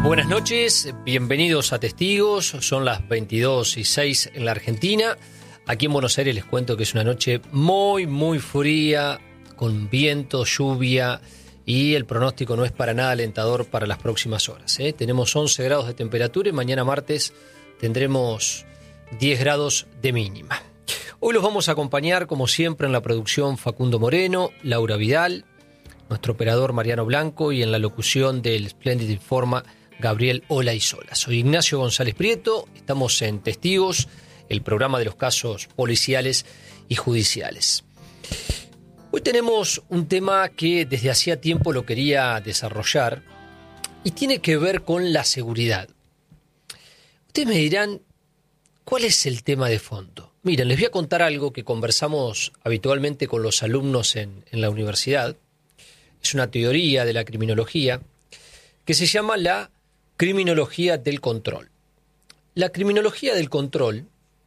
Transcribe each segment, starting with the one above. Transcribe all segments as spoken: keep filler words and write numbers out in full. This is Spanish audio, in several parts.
Buenas noches, bienvenidos a Testigos. Son las veintidós y seis en la Argentina. Aquí en Buenos Aires les cuento que es una noche muy, muy fría, con viento, lluvia, y el pronóstico no es para nada alentador para las próximas horas, ¿eh? Tenemos once grados de temperatura y mañana martes tendremos diez grados de mínima. Hoy los vamos a acompañar, como siempre, en la producción Facundo Moreno, Laura Vidal, nuestro operador Mariano Blanco, y en la locución del Splendid Informa, Gabriel Olaizola. Soy Ignacio González Prieto, estamos en Testigos, el programa de los casos policiales y judiciales. Hoy tenemos un tema que desde hacía tiempo lo quería desarrollar y tiene que ver con la seguridad. Ustedes me dirán, ¿cuál es el tema de fondo? Miren, les voy a contar algo que conversamos habitualmente con los alumnos en, en la universidad. Es una teoría de la criminología que se llama la criminología del control. La criminología del control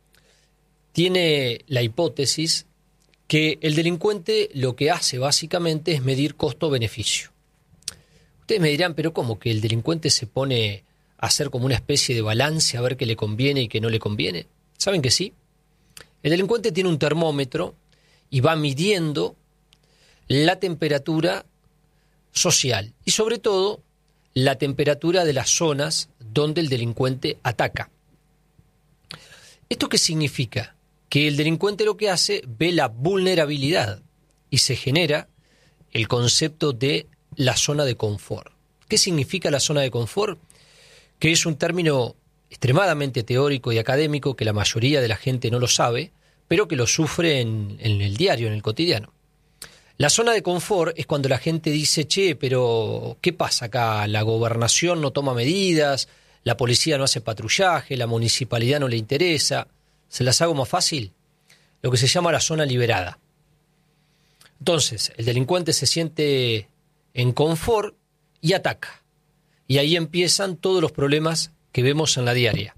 tiene la hipótesis que el delincuente lo que hace básicamente es medir costo-beneficio. Ustedes me dirán, pero ¿cómo que el delincuente se pone a hacer como una especie de balance a ver qué le conviene y qué no le conviene? ¿Saben que sí? El delincuente tiene un termómetro y va midiendo la temperatura social y sobre todo la temperatura de las zonas donde el delincuente ataca. ¿Esto qué significa? Que el delincuente lo que hace ve la vulnerabilidad y se genera el concepto de la zona de confort. ¿Qué significa la zona de confort? Que es un término extremadamente teórico y académico que la mayoría de la gente no lo sabe, pero que lo sufre en, en el diario, en el cotidiano. La zona de confort es cuando la gente dice, che, pero ¿qué pasa acá? La gobernación no toma medidas, la policía no hace patrullaje, la municipalidad no le interesa. ¿Se las hago más fácil? Lo que se llama la zona liberada. Entonces, el delincuente se siente en confort y ataca. Y ahí empiezan todos los problemas que vemos en la diaria.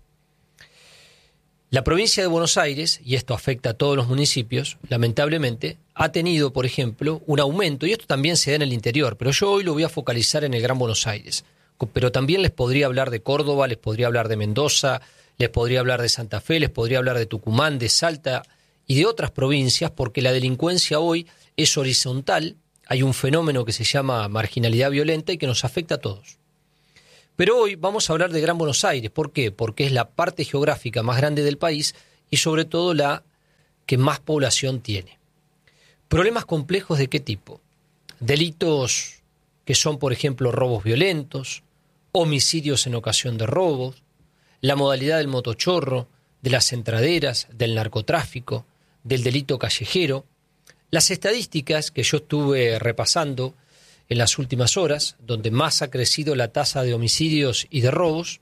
La provincia de Buenos Aires, y esto afecta a todos los municipios, lamentablemente, ha tenido, por ejemplo, un aumento, y esto también se da en el interior, pero yo hoy lo voy a focalizar en el Gran Buenos Aires. Pero también les podría hablar de Córdoba, les podría hablar de Mendoza, les podría hablar de Santa Fe, les podría hablar de Tucumán, de Salta y de otras provincias, porque la delincuencia hoy es horizontal, hay un fenómeno que se llama marginalidad violenta y que nos afecta a todos. Pero hoy vamos a hablar de Gran Buenos Aires. ¿Por qué? Porque es la parte geográfica más grande del país y sobre todo la que más población tiene. ¿Problemas complejos de qué tipo? Delitos que son, por ejemplo, robos violentos, homicidios en ocasión de robos, la modalidad del motochorro, de las entraderas, del narcotráfico, del delito callejero. Las estadísticas que yo estuve repasando en las últimas horas, donde más ha crecido la tasa de homicidios y de robos,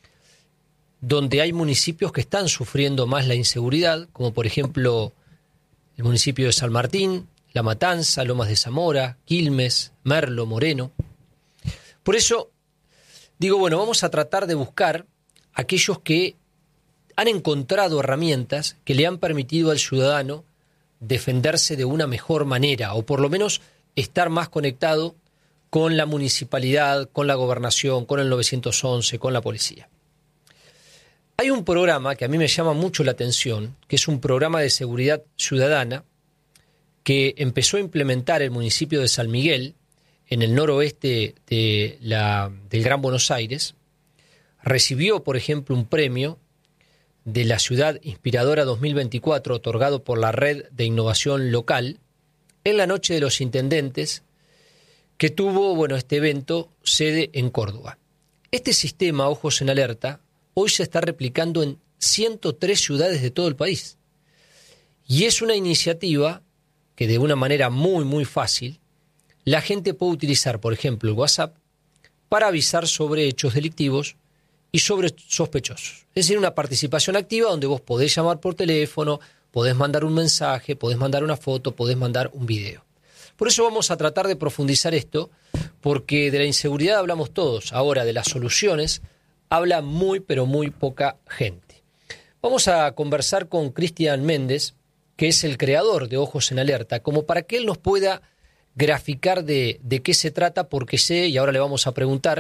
donde hay municipios que están sufriendo más la inseguridad, como por ejemplo el municipio de San Martín, La Matanza, Lomas de Zamora, Quilmes, Merlo, Moreno. Por eso digo, bueno, vamos a tratar de buscar aquellos que han encontrado herramientas que le han permitido al ciudadano defenderse de una mejor manera, o por lo menos estar más conectado con la municipalidad, con la gobernación, con el nueve once, con la policía. Hay un programa que a mí me llama mucho la atención, que es un programa de seguridad ciudadana que empezó a implementar el municipio de San Miguel, en el noroeste de la, del Gran Buenos Aires. Recibió, por ejemplo, un premio de la Ciudad Inspiradora dos mil veinticuatro, otorgado por la Red de Innovación Local, en la Noche de los Intendentes, que tuvo, bueno, este evento sede en Córdoba. Este sistema, ojos en alerta, hoy se está replicando en ciento tres ciudades de todo el país. Y es una iniciativa que de una manera muy, muy fácil, la gente puede utilizar, por ejemplo, el WhatsApp para avisar sobre hechos delictivos y sobre sospechosos. Es decir, una participación activa donde vos podés llamar por teléfono, podés mandar un mensaje, podés mandar una foto, podés mandar un video. Por eso vamos a tratar de profundizar esto, porque de la inseguridad hablamos todos. Ahora, de las soluciones habla muy, pero muy poca gente. Vamos a conversar con Cristian Méndez, que es el creador de Ojos en Alerta, como para que él nos pueda graficar de, de qué se trata, porque sé, y ahora le vamos a preguntar,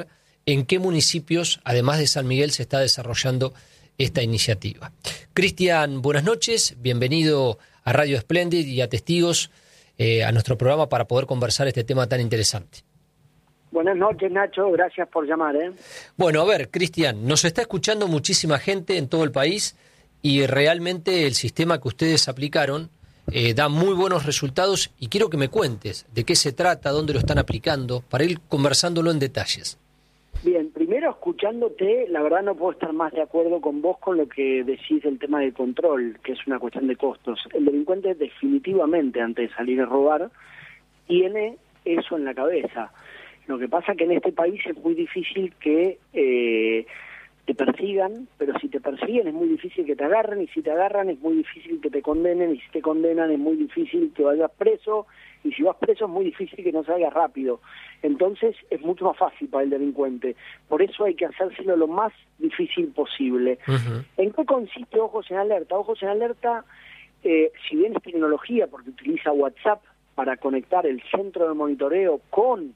en qué municipios, además de San Miguel, se está desarrollando esta iniciativa. Cristian, buenas noches, bienvenido a Radio Splendid y a Testigos, eh, a nuestro programa para poder conversar este tema tan interesante. Buenas noches, Nacho, gracias por llamar. ¿eh? Bueno, a ver, Cristian, nos está escuchando muchísima gente en todo el país y realmente el sistema que ustedes aplicaron eh, da muy buenos resultados y quiero que me cuentes de qué se trata, dónde lo están aplicando, para ir conversándolo en detalles. Bien, primero escuchándote, la verdad no puedo estar más de acuerdo con vos con lo que decís del tema del control, que es una cuestión de costos. El delincuente definitivamente, antes de salir a robar, tiene eso en la cabeza. Lo que pasa que en este país es muy difícil que eh, te persigan, pero si te persiguen es muy difícil que te agarren, y si te agarran es muy difícil que te condenen, y si te condenan es muy difícil que vayas preso, y si vas preso es muy difícil que no salgas rápido. Entonces es mucho más fácil para el delincuente. Por eso hay que hacérselo lo más difícil posible. Uh-huh. ¿En qué consiste Ojos en Alerta? Ojos en Alerta, eh, si bien es tecnología, porque utiliza WhatsApp para conectar el centro de monitoreo con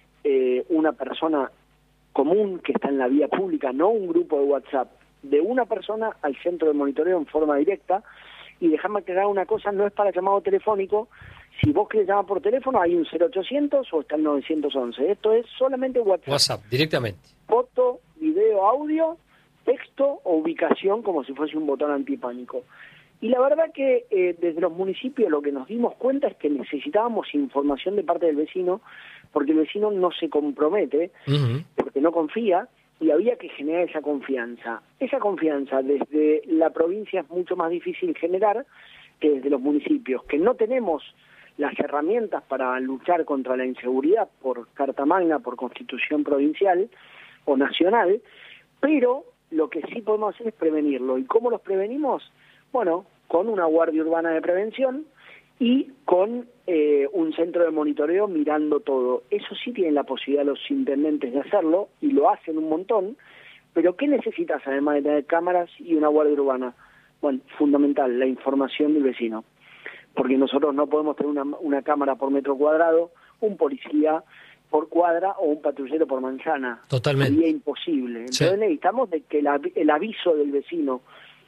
Eh, una persona común que está en la vía pública, no un grupo de WhatsApp, de una persona al centro de monitoreo en forma directa. Y déjame aclarar una cosa, no es para llamado telefónico. Si vos querés llamar por teléfono hay un cero ochocientos o está el nueve once. Esto es solamente WhatsApp. WhatsApp, directamente. Foto, video, audio, texto o ubicación, como si fuese un botón antipánico. Y la verdad que eh, desde los municipios lo que nos dimos cuenta es que necesitábamos información de parte del vecino, porque el vecino no se compromete, uh-huh. porque no confía, y había que generar esa confianza. Esa confianza desde la provincia es mucho más difícil generar que desde los municipios, que no tenemos las herramientas para luchar contra la inseguridad por Carta Magna, por Constitución provincial o nacional, pero lo que sí podemos hacer es prevenirlo. ¿Y cómo los prevenimos? Bueno, con una guardia urbana de prevención y con eh, un centro de monitoreo mirando todo. Eso sí tienen la posibilidad los intendentes de hacerlo, y lo hacen un montón, pero ¿qué necesitas además de tener cámaras y una guardia urbana? Bueno, fundamental, la información del vecino, porque nosotros no podemos tener una, una cámara por metro cuadrado, un policía por cuadra o un patrullero por manzana. Totalmente. Sería imposible. Entonces sí. necesitamos de que la, el aviso del vecino...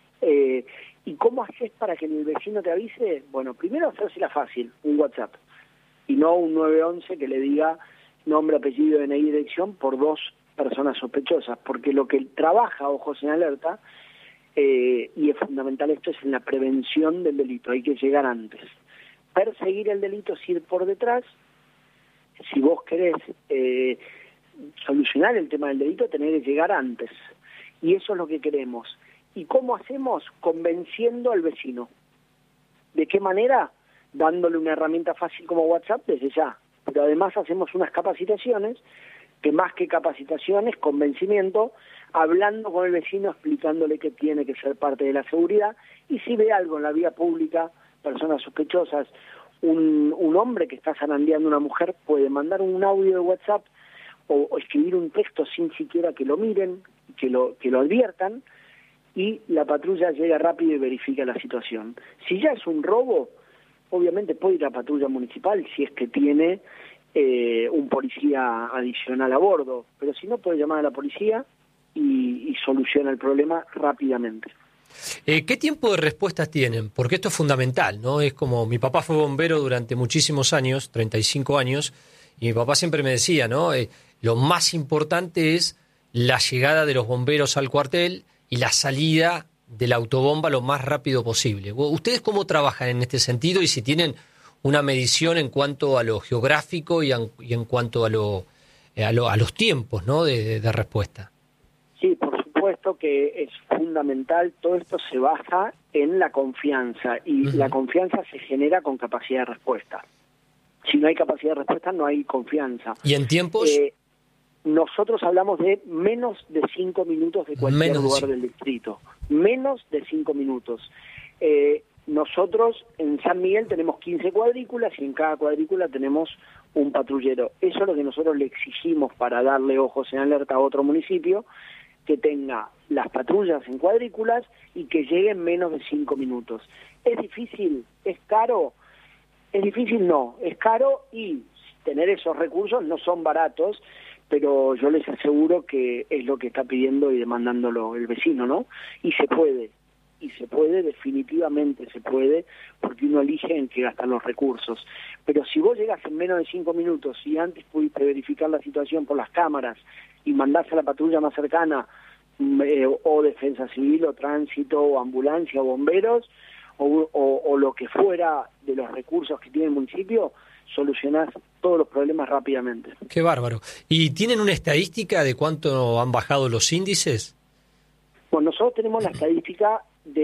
Eh, ¿Y cómo haces para que el vecino te avise? Bueno, primero hacérsela fácil, un WhatsApp, y no un nueve once que le diga nombre, apellido, D N I, dirección por dos personas sospechosas, porque lo que trabaja Ojos en Alerta, eh, y es fundamental esto, es en la prevención del delito, hay que llegar antes. Perseguir el delito es ir por detrás. Si vos querés eh, solucionar el tema del delito, tenés que llegar antes, y eso es lo que queremos. ¿Y cómo hacemos? Convenciendo al vecino. ¿De qué manera? Dándole una herramienta fácil como WhatsApp desde ya. Pero además hacemos unas capacitaciones, que más que capacitaciones, convencimiento, hablando con el vecino, explicándole que tiene que ser parte de la seguridad, y si ve algo en la vía pública, personas sospechosas, un, un hombre que está zarandeando a una mujer, puede mandar un audio de WhatsApp o, o escribir un texto sin siquiera que lo miren, que lo, que lo adviertan, y la patrulla llega rápido y verifica la situación. Si ya es un robo, obviamente puede ir a la patrulla municipal si es que tiene eh, un policía adicional a bordo, pero si no, puede llamar a la policía y, y soluciona el problema rápidamente. Eh, ¿Qué tiempo de respuestas tienen? Porque esto es fundamental, ¿no? Es como mi papá fue bombero durante muchísimos años, treinta y cinco años, y mi papá siempre me decía, ¿no? Eh, lo más importante es la llegada de los bomberos al cuartel y la salida de la autobomba lo más rápido posible. ¿Ustedes cómo trabajan en este sentido y si tienen una medición en cuanto a lo geográfico y en, y en cuanto a, lo, a, lo, a los tiempos, ¿no? de, de, de respuesta? Sí, por supuesto que es fundamental. Todo esto se basa en la confianza y uh-huh. la confianza se genera con capacidad de respuesta. Si no hay capacidad de respuesta, no hay confianza. ¿Y en tiempos? Eh, Nosotros hablamos de menos de cinco minutos de cualquier menos lugar de del distrito. Menos de cinco minutos. Eh, nosotros en San Miguel tenemos quince cuadrículas y en cada cuadrícula tenemos un patrullero. Eso es lo que nosotros le exigimos para darle Ojos en Alerta a otro municipio, que tenga las patrullas en cuadrículas y que llegue en menos de cinco minutos. ¿Es difícil? ¿Es caro? Es difícil, no. Es caro y tener esos recursos no son baratos, pero yo les aseguro que es lo que está pidiendo y demandándolo el vecino, ¿no? Y se puede, y se puede, definitivamente se puede, porque uno elige en qué gastar los recursos. Pero si vos llegas en menos de cinco minutos y antes pudiste verificar la situación por las cámaras y mandás a la patrulla más cercana, eh, o defensa civil, o tránsito, o ambulancia, o bomberos, o, o, o lo que fuera de los recursos que tiene el municipio, solucionás todos los problemas rápidamente. Qué bárbaro. ¿Y tienen una estadística de cuánto han bajado los índices? Bueno, nosotros tenemos la estadística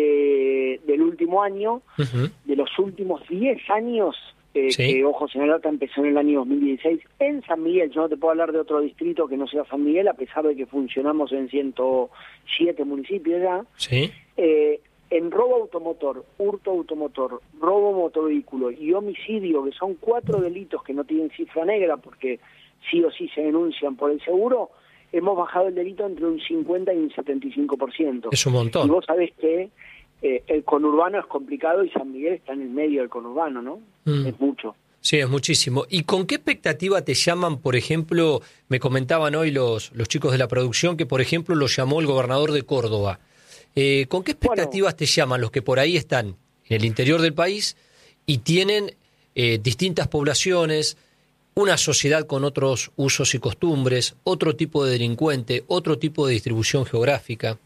de, del último año, Uh-huh. de los últimos diez años, eh, Sí. que Ojos en Alerta empezó en el año dos mil dieciséis, en San Miguel. Yo no te puedo hablar de otro distrito que no sea San Miguel, a pesar de que funcionamos en ciento siete municipios ya. Sí. Eh, en robo automotor, hurto automotor, robo motovehículo y homicidio, que son cuatro delitos que no tienen cifra negra porque sí o sí se denuncian por el seguro, hemos bajado el delito entre un cincuenta y un setenta y cinco por ciento. Es un montón. Y vos sabés que eh, el conurbano es complicado y San Miguel está en el medio del conurbano, ¿no? Mm. Es mucho. Sí, es muchísimo. ¿Y con qué expectativa te llaman, por ejemplo, me comentaban hoy los, los chicos de la producción que, por ejemplo, lo llamó el gobernador de Córdoba? Eh, ¿Con qué expectativas bueno, te llaman los que por ahí están en el interior del país y tienen eh, distintas poblaciones, una sociedad con otros usos y costumbres, otro tipo de delincuente, otro tipo de distribución geográfica?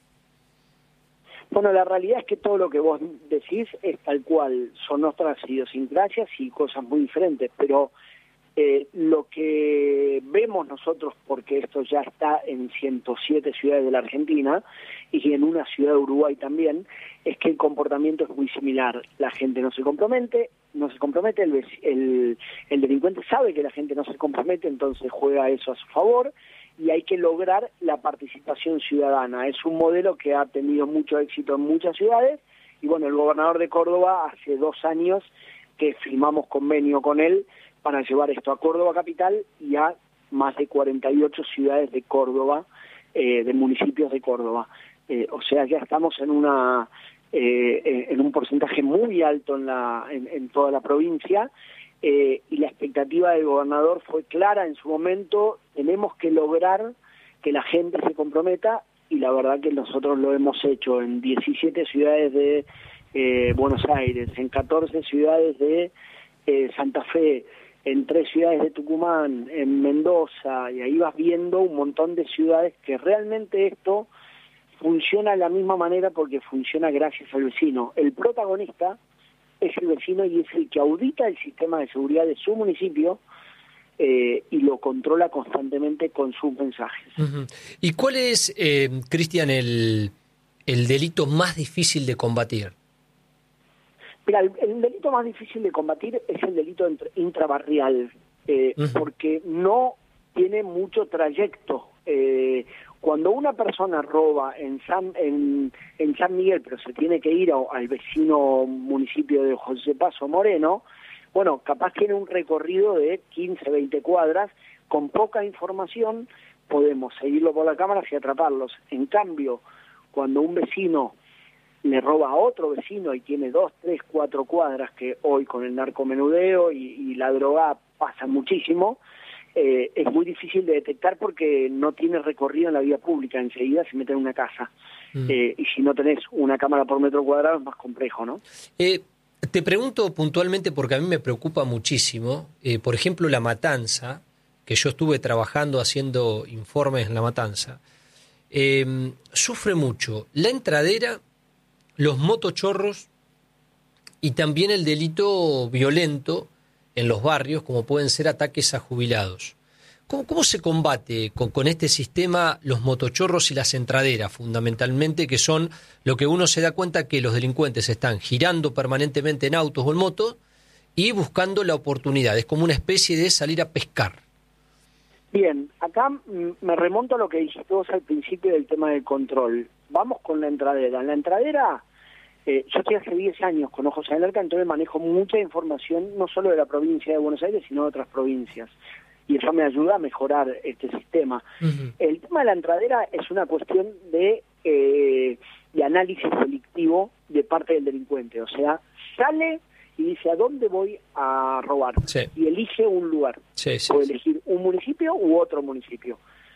Bueno, la realidad es que todo lo que vos decís es tal cual, son otras idiosincrasias y cosas muy diferentes, pero eh, lo que vemos nosotros, porque esto ya está en ciento siete ciudades de la Argentina y en una ciudad de Uruguay también, es que el comportamiento es muy similar. La gente no se compromete, no se compromete, el, el, el delincuente sabe que la gente no se compromete, entonces juega eso a su favor, y hay que lograr la participación ciudadana. Es un modelo que ha tenido mucho éxito en muchas ciudades, y bueno, el gobernador de Córdoba hace dos años que firmamos convenio con él para llevar esto a Córdoba capital y a más de cuarenta y ocho ciudades de Córdoba, eh, de municipios de Córdoba. Eh, o sea, ya estamos en una eh, en un porcentaje muy alto en la en, en toda la provincia, eh, y la expectativa del gobernador fue clara en su momento: tenemos que lograr que la gente se comprometa, y la verdad que nosotros lo hemos hecho en diecisiete ciudades de eh, Buenos Aires, en catorce ciudades de eh, Santa Fe, en tres ciudades de Tucumán, en Mendoza, y ahí vas viendo un montón de ciudades que realmente esto funciona de la misma manera porque funciona gracias al vecino. El protagonista es el vecino y es el que audita el sistema de seguridad de su municipio eh, y lo controla constantemente con sus mensajes. Uh-huh. ¿Y cuál es, eh, Cristian, el, el delito más difícil de combatir? Mira, el, el delito más difícil de combatir es el delito intrabarrial, eh, uh-huh. porque no tiene mucho trayecto. Eh, cuando una persona roba en San, en, en San Miguel, pero se tiene que ir a, al vecino municipio de José Paso Moreno, bueno, capaz tiene un recorrido de quince, veinte cuadras, con poca información podemos seguirlo por la cámara y atraparlos. En cambio, cuando un vecino le roba a otro vecino y tiene dos, tres, cuatro cuadras, que hoy con el narcomenudeo y, y la droga pasa muchísimo, eh, es muy difícil de detectar porque no tiene recorrido en la vía pública, enseguida se mete en una casa. Mm. Eh, y si no tenés una cámara por metro cuadrado es más complejo, ¿no? Eh, te pregunto puntualmente porque a mí me preocupa muchísimo, eh, por ejemplo, La Matanza, que yo estuve trabajando haciendo informes en La Matanza, eh, sufre mucho la entradera, los motochorros y también el delito violento en los barrios, como pueden ser ataques a jubilados. ¿Cómo, cómo se combate con, con este sistema los motochorros y las entraderas, fundamentalmente, que son lo que uno se da cuenta que los delincuentes están girando permanentemente en autos o en motos y buscando la oportunidad? Es como una especie de salir a pescar. Bien, acá me remonto a lo que dijiste vos al principio del tema del control. Vamos con la entradera. En la entradera, eh, yo estoy hace diez años con Ojos en Alerta, entonces manejo mucha información, no solo de la provincia de Buenos Aires, sino de otras provincias. Y eso me ayuda a mejorar este sistema. Uh-huh. El tema de la entradera es una cuestión de, eh, de análisis delictivo de parte del delincuente. O sea, sale y dice a dónde voy a robar. Sí. Y elige un lugar. Sí, sí, Puede sí. elegir un municipio u otro municipio.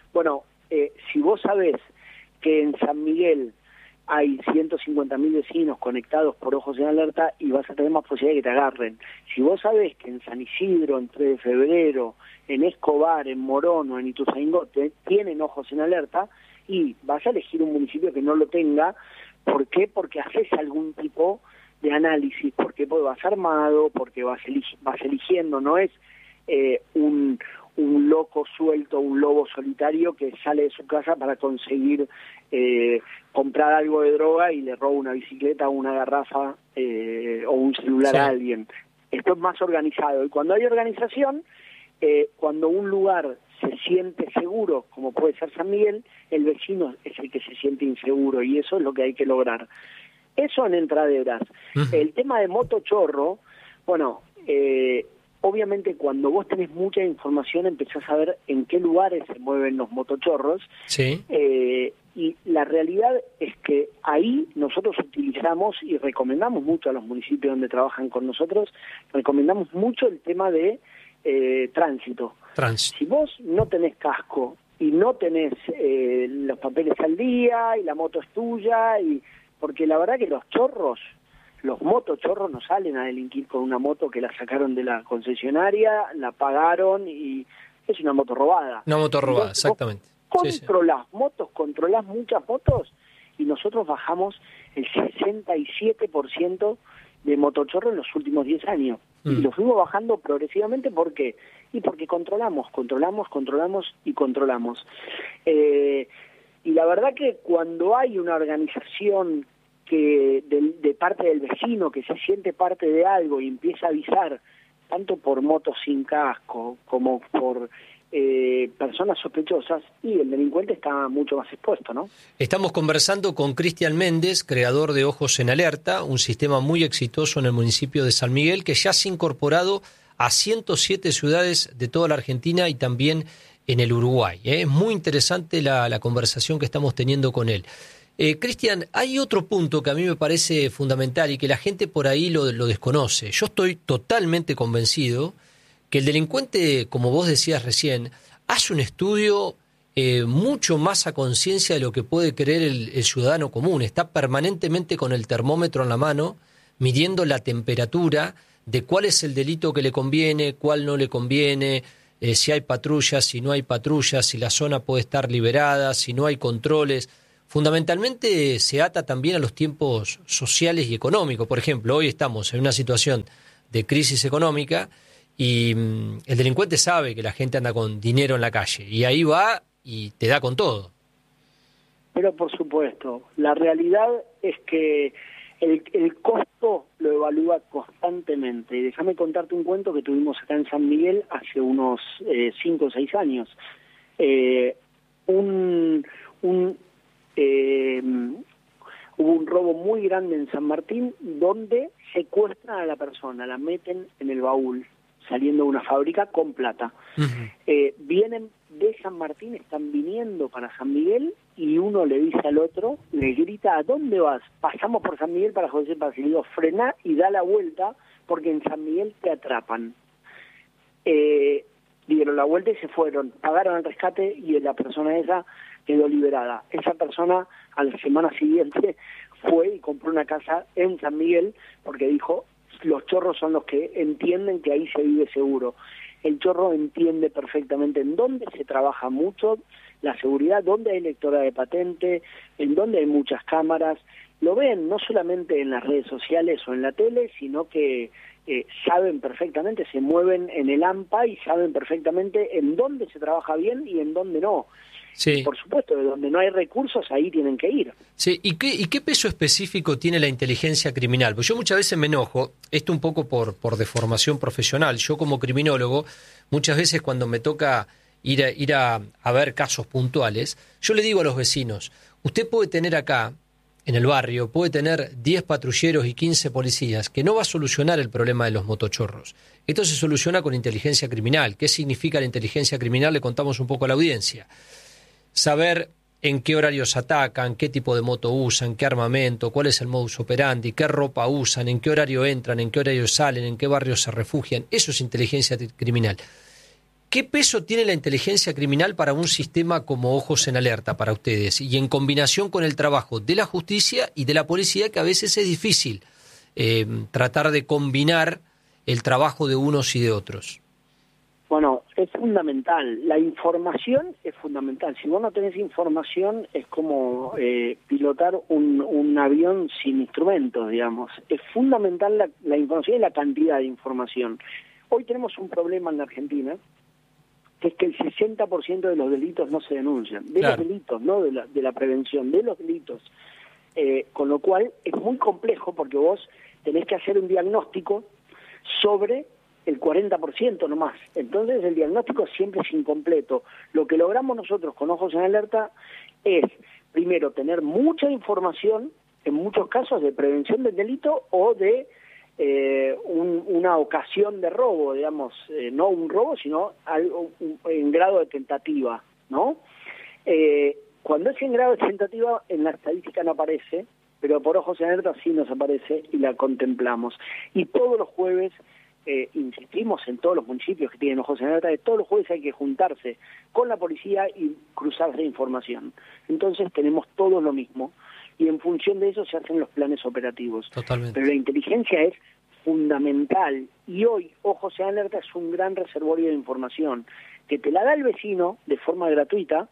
Bueno, eh, si vos sabés que en San Miguel hay ciento cincuenta mil vecinos conectados por ojos en alerta y vas a tener más posibilidad de que te agarren. Si vos sabés que en San Isidro, en tres de febrero, en Escobar, en Morón o en Ituzaingó te, tienen ojos en alerta, y vas a elegir un municipio que no lo tenga. ¿Por qué? Porque haces algún tipo de análisis, porque vas armado, porque vas, elige, vas eligiendo, no es eh, un... un loco suelto, un lobo solitario que sale de su casa para conseguir eh, comprar algo de droga y le roba una bicicleta, una garrafa eh, o un celular sí. a alguien. Esto es más organizado. Y cuando hay organización, eh, cuando un lugar se siente seguro, como puede ser San Miguel, el vecino es el que se siente inseguro, y eso es lo que hay que lograr. Eso en entraderas. Uh-huh. El tema de motochorro, bueno... Eh, obviamente cuando vos tenés mucha información empezás a ver en qué lugares se mueven los motochorros, sí. eh, y la realidad es que ahí nosotros utilizamos y recomendamos mucho a los municipios donde trabajan con nosotros, recomendamos mucho el tema de eh, tránsito. Tránsito. Si vos no tenés casco y no tenés eh, los papeles al día y la moto es tuya, y porque la verdad que los chorros, los motochorros no salen a delinquir con una moto que la sacaron de la concesionaria, la pagaron y es una moto robada. Una moto robada, entonces, exactamente. Controlás sí, sí. motos, controlás muchas motos, y nosotros bajamos el sesenta y siete por ciento de motochorros en los últimos diez años. Mm. Y lo fuimos bajando progresivamente, ¿por qué? Y porque controlamos, controlamos, controlamos y controlamos. Eh, y la verdad que cuando hay una organización que de, de parte del vecino que se siente parte de algo y empieza a avisar tanto por motos sin casco como por eh, personas sospechosas, y el delincuente está mucho más expuesto, ¿no? Estamos conversando con Cristian Méndez, creador de Ojos en Alerta, un sistema muy exitoso en el municipio de San Miguel que ya se ha incorporado a ciento siete ciudades de toda la Argentina y también en el Uruguay. ¿eh? Es muy interesante la, la conversación que estamos teniendo con él. Eh, Cristian, hay otro punto que a mí me parece fundamental y que la gente por ahí lo, lo desconoce. Yo estoy totalmente convencido que el delincuente, como vos decías recién, hace un estudio eh, mucho más a conciencia de lo que puede creer el, el ciudadano común. Está permanentemente con el termómetro en la mano, midiendo la temperatura de cuál es el delito que le conviene, cuál no le conviene, eh, si hay patrullas, si no hay patrullas, si la zona puede estar liberada, si no hay controles. Fundamentalmente se ata también a los tiempos sociales y económicos. Por ejemplo, hoy estamos en una situación de crisis económica y mmm, el delincuente sabe que la gente anda con dinero en la calle y ahí va y te da con todo. Pero por supuesto, la realidad es que el, el costo lo evalúa constantemente. Y déjame contarte un cuento que tuvimos acá en San Miguel hace unos eh, cinco o seis años. Eh, un... un Eh, hubo un robo muy grande en San Martín donde secuestran a la persona, la meten en el baúl, saliendo de una fábrica con plata. Uh-huh. Eh, vienen de San Martín, están viniendo para San Miguel y uno le dice al otro, le grita, ¿a dónde vas? Pasamos por San Miguel para José Paz. Y le digo, frená y da la vuelta porque en San Miguel te atrapan. Eh, dieron la vuelta y se fueron, pagaron el rescate y la persona esa quedó liberada. Esa persona a la semana siguiente fue y compró una casa en San Miguel porque dijo, los chorros son los que entienden que ahí se vive seguro. El chorro entiende perfectamente en dónde se trabaja mucho la seguridad, dónde hay lectora de patente, en dónde hay muchas cámaras. Lo ven no solamente en las redes sociales o en la tele, sino que eh, saben perfectamente, se mueven en el AMPA y saben perfectamente en dónde se trabaja bien y en dónde no. Sí. Y por supuesto, de donde no hay recursos, ahí tienen que ir. Sí, ¿y qué, y qué peso específico tiene la inteligencia criminal? Pues yo muchas veces me enojo, esto un poco por, por deformación profesional. Yo como criminólogo, muchas veces cuando me toca ir a, ir a, a ver casos puntuales, yo le digo a los vecinos, usted puede tener acá, en el barrio, puede tener diez patrulleros y quince policías, que no va a solucionar el problema de los motochorros. Esto se soluciona con inteligencia criminal. ¿Qué significa la inteligencia criminal? Le contamos un poco a la audiencia. Saber en qué horarios atacan, qué tipo de moto usan, qué armamento, cuál es el modus operandi, qué ropa usan, en qué horario entran, en qué horario salen, en qué barrios se refugian. Eso es inteligencia criminal. ¿Qué peso tiene la inteligencia criminal para un sistema como Ojos en Alerta para ustedes? Y en combinación con el trabajo de la justicia y de la policía, que a veces es difícil eh, tratar de combinar el trabajo de unos y de otros. Bueno, es fundamental. La información es fundamental. Si vos no tenés información, es como eh, pilotar un, un avión sin instrumentos, digamos. Es fundamental la, la información y la cantidad de información. Hoy tenemos un problema en la Argentina, que es que el sesenta por ciento de los delitos no se denuncian. De claro. los delitos, no de la, de la prevención, de los delitos. Eh, con lo cual es muy complejo porque vos tenés que hacer un diagnóstico sobre el cuarenta por ciento nomás. Entonces el diagnóstico siempre es incompleto. Lo que logramos nosotros con Ojos en Alerta es, primero, tener mucha información, en muchos casos de prevención del delito o de Eh, un, una ocasión de robo, digamos, eh, no un robo, sino algo un, en grado de tentativa, ¿no? Eh, cuando es en grado de tentativa, en la estadística no aparece, pero por Ojos en Alerta sí nos aparece y la contemplamos. Y todos los jueves, eh, insistimos en todos los municipios que tienen Ojos en Alerta, de todos los jueves hay que juntarse con la policía y cruzarse información. Entonces tenemos todo lo mismo. Y en función de eso se hacen los planes operativos. Totalmente. Pero la inteligencia es fundamental y hoy Ojos en Alerta es un gran reservorio de información que te la da el vecino de forma gratuita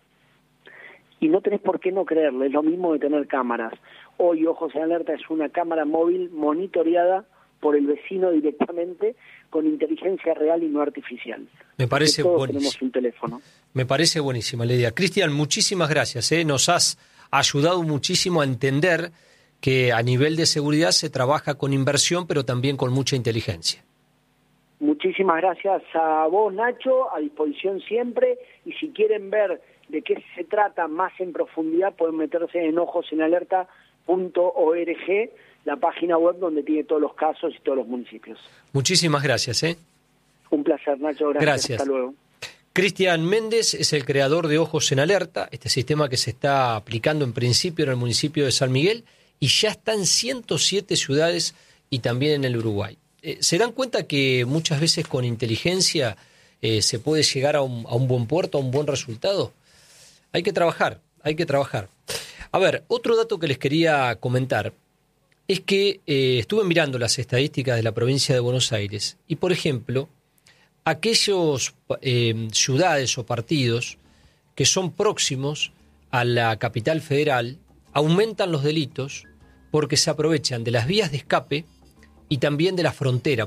y no tenés por qué no creerle. Es lo mismo de tener cámaras. Hoy Ojos en Alerta es una cámara móvil monitoreada por el vecino directamente con inteligencia real y no artificial. Me parece todos buenísimo. Tenemos un teléfono. Me parece buenísima la idea. Cristian, muchísimas gracias. ¿eh? Nos has ayudado muchísimo a entender que a nivel de seguridad se trabaja con inversión, pero también con mucha inteligencia. Muchísimas gracias a vos, Nacho, a disposición siempre, y si quieren ver de qué se trata más en profundidad, pueden meterse en ojos en alerta punto org, la página web donde tiene todos los casos y todos los municipios. Muchísimas gracias. ¿eh? Un placer, Nacho, gracias. Gracias. Hasta luego. Cristian Méndez es el creador de Ojos en Alerta, este sistema que se está aplicando en principio en el municipio de San Miguel y ya está en ciento siete ciudades y también en el Uruguay. Eh, ¿Se dan cuenta que muchas veces con inteligencia eh, se puede llegar a un, a un buen puerto, a un buen resultado? Hay que trabajar, hay que trabajar. A ver, otro dato que les quería comentar es que eh, estuve mirando las estadísticas de la provincia de Buenos Aires y, por ejemplo, aquellos eh, ciudades o partidos que son próximos a la capital federal aumentan los delitos porque se aprovechan de las vías de escape y también de la frontera.